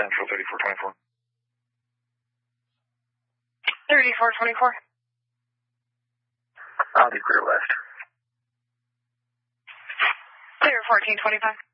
Central 3424. 3424. I'll be clear west. Clear 1425.